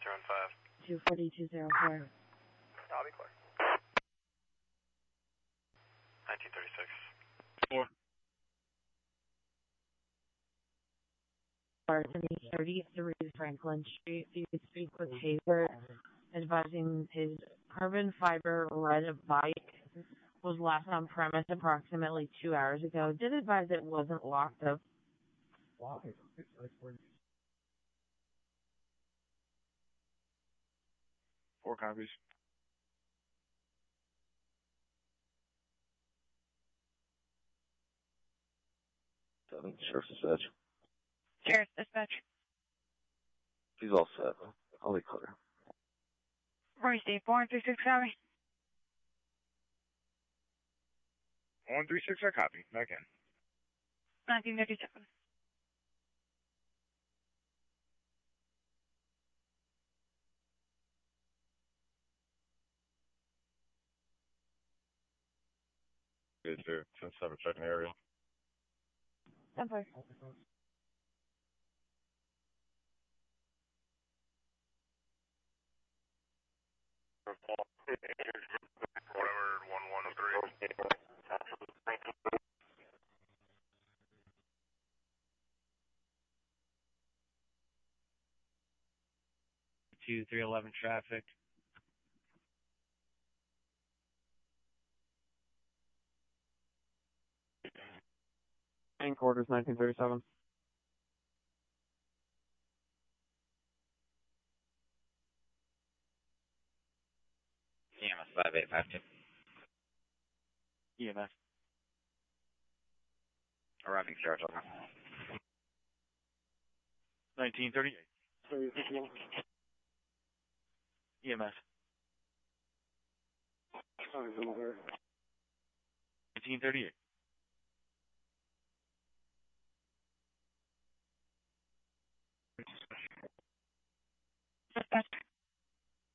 24204. Lobby clear. 1936. 4. Larceny 33 Franklin Street. If you could speak with Haber, advising his carbon fiber red bike was left on premise approximately 2 hours ago. Did advise it wasn't locked up. Why? 4 copies. 7, Sheriff's Dispatch. Sheriff's Dispatch. He's all set. I'll be clear. Roy State 436, copy. 136, I copy. Back in. 1957. Good, sir. 10-7, checking the area. 10-4. Whatever, 113. 311 traffic. Main quarters, 1937. EMS 5852. EMS. Arriving Saratoga. 1938. EMS. 1938.